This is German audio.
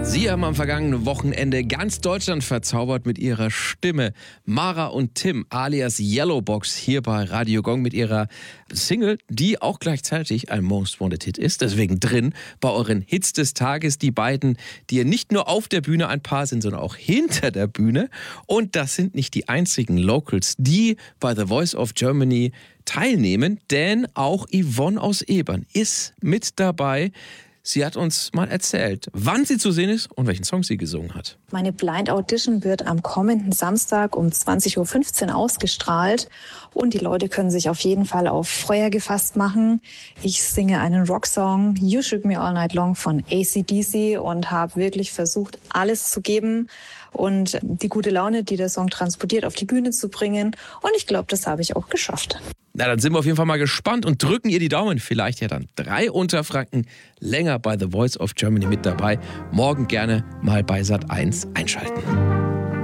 Sie haben am vergangenen Wochenende ganz Deutschland verzaubert mit ihrer Stimme. Mara und Tim alias Yellowbox hier bei Radio Gong mit ihrer Single, die auch gleichzeitig ein Most Wanted Hit ist. Deswegen drin bei euren Hits des Tages. Die beiden, die ja nicht nur auf der Bühne ein Paar sind, sondern auch hinter der Bühne. Und das sind nicht die einzigen Locals, die bei The Voice of Germany teilnehmen. Denn auch Yvonne aus Ebern ist mit dabei. Sie hat uns mal erzählt, wann sie zu sehen ist und welchen Song sie gesungen hat. Meine Blind Audition wird am kommenden Samstag um 20.15 Uhr ausgestrahlt und die Leute können sich auf jeden Fall auf Feuer gefasst machen. Ich singe einen Rocksong, You Shook Me All Night Long von AC/DC und habe wirklich versucht, alles zu geben und die gute Laune, die der Song transportiert, auf die Bühne zu bringen. Und ich glaube, das habe ich auch geschafft. Na, dann sind wir auf jeden Fall mal gespannt und drücken ihr die Daumen. Vielleicht ja dann 3 Unterfranken länger bei The Voice of Germany mit dabei. Morgen gerne mal bei Sat.1 einschalten.